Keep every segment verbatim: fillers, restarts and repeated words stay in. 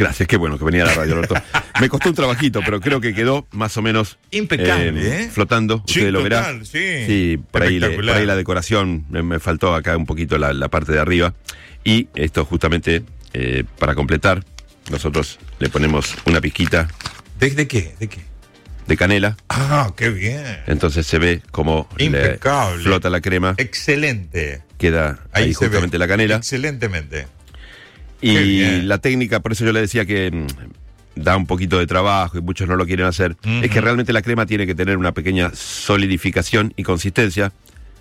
Gracias, qué bueno que venía a la radio, Alberto. Me costó un trabajito, pero creo que quedó más o menos impecable, eh, ¿eh? flotando. Sí, Usted lo total, verá. sí. Sí, por ahí, le, por ahí la decoración, me, me faltó acá un poquito la, la parte de arriba. Y esto justamente, eh, para completar, nosotros le ponemos una pizquita. ¿De, de qué? ¿De qué? De canela. Ah, qué bien. Entonces se ve como impecable. Flota la crema. Excelente. Queda ahí, ahí justamente la canela. Excelentemente. Y la técnica, por eso yo le decía que mmm, da un poquito de trabajo y muchos no lo quieren hacer, uh-huh. es que realmente la crema tiene que tener una pequeña solidificación y consistencia.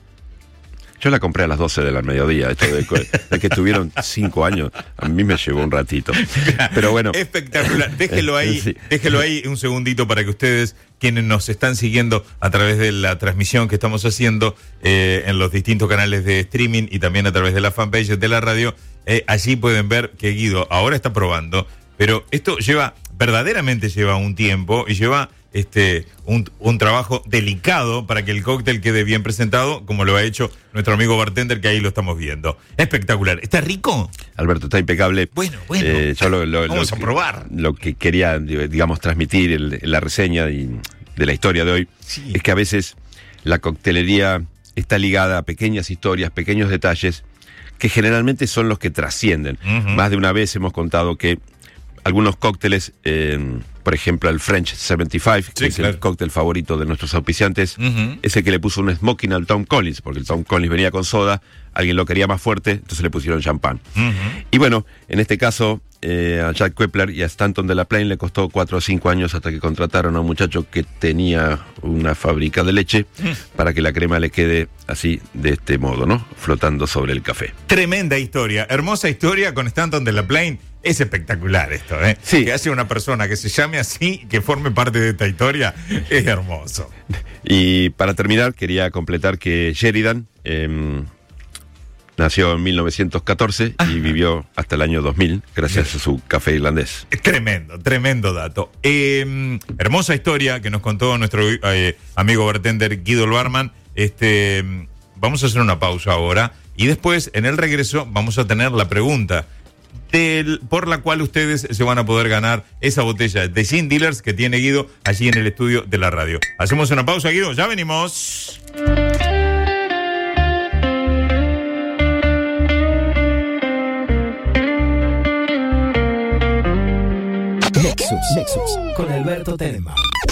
Yo la compré a las doce del mediodía, esto de, de que estuvieron cinco años, a mí me llevó un ratito. Pero bueno. Espectacular. Déjelo ahí, sí. déjelo ahí un segundito para que ustedes, quienes nos están siguiendo a través de la transmisión que estamos haciendo eh, en los distintos canales de streaming y también a través de la fanpage de la radio, eh, allí pueden ver que Guido ahora está probando, pero esto lleva, verdaderamente lleva un tiempo y lleva este un, un trabajo delicado para que el cóctel quede bien presentado, como lo ha hecho nuestro amigo bartender, que ahí lo estamos viendo. Espectacular. ¿Está rico? Alberto, está impecable. Bueno, bueno. Eh, yo lo, lo, Vamos lo a que, probar. Lo que quería, digamos, transmitir en la reseña y de la historia de hoy, sí. es que a veces la coctelería está ligada a pequeñas historias, pequeños detalles, que generalmente son los que trascienden. Uh-huh. Más de una vez hemos contado que algunos cócteles, eh, por ejemplo el French setenta y cinco, que sí, es claro. el cóctel favorito de nuestros auspiciantes, uh-huh. ese que le puso un smoking al Tom Collins, porque el Tom Collins venía con soda, alguien lo quería más fuerte, entonces le pusieron champán. Uh-huh. Y bueno, en este caso, eh, a Jack Kepler y a Stanton de la Plaine le costó cuatro o cinco años hasta que contrataron a un muchacho que tenía una fábrica de leche uh-huh. para que la crema le quede así, de este modo, ¿no? Flotando sobre el café. Tremenda historia, hermosa historia con Stanton de la Plaine. Es espectacular esto, ¿eh? Sí. Que haya una persona que se llame así, que forme parte de esta historia, es hermoso. Y para terminar, quería completar que Sheridan eh, nació en mil novecientos catorce Ajá. y vivió hasta el año dos mil, gracias sí. a su café irlandés. Tremendo, tremendo dato. Eh, hermosa historia que nos contó nuestro eh, amigo bartender Guido Barman. Este, vamos a hacer una pausa ahora y después, en el regreso, vamos a tener la pregunta Del, por la cual ustedes se van a poder ganar esa botella de Gin Dealers que tiene Guido allí en el estudio de la radio. Hacemos una pausa, Guido, ya venimos. Nexus, Nexus, con Alberto Tenenbaum.